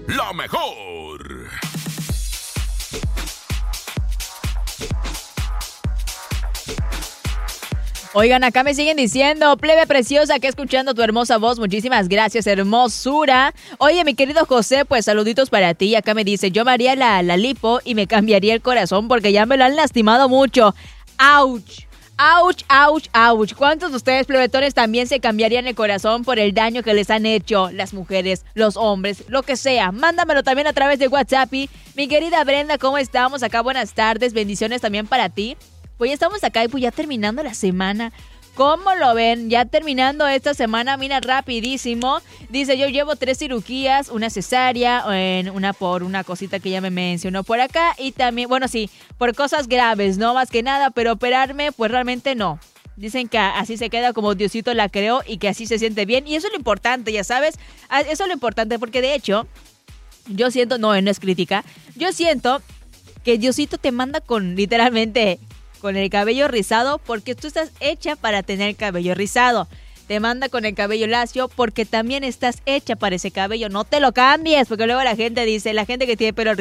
la mejor. Oigan, acá me siguen diciendo, plebe preciosa, que escuchando tu hermosa voz, muchísimas gracias, hermosura. Oye, mi querido José, pues saluditos para ti. Acá me dice, yo me haría la lipo y me cambiaría el corazón porque ya me lo han lastimado mucho. ¡Auch! ¡Auch, auch, auch! ¿Cuántos de ustedes, plebetones, también se cambiarían el corazón por el daño que les han hecho las mujeres, los hombres, lo que sea? Mándamelo también a través de WhatsApp. Y mi querida Brenda, ¿cómo estamos? Acá, buenas tardes, bendiciones también para ti. Pues ya estamos acá y pues ya terminando la semana. ¿Cómo lo ven? Ya terminando esta semana, mira, rapidísimo. Dice, yo llevo 3 cirugías, una cesárea, una por una cosita que ya me mencionó por acá. Y también, bueno, sí, por cosas graves, no más que nada, pero operarme, pues realmente no. Dicen que así se queda como Diosito la creó y que así se siente bien. Y eso es lo importante, ya sabes. Eso es lo importante porque de hecho, yo siento, no es crítica, yo siento que Diosito te manda con literalmente... con el cabello rizado porque tú estás hecha para tener cabello rizado. Te manda con el cabello lacio porque también estás hecha para ese cabello. No te lo cambies porque luego la gente dice, la gente que tiene pelo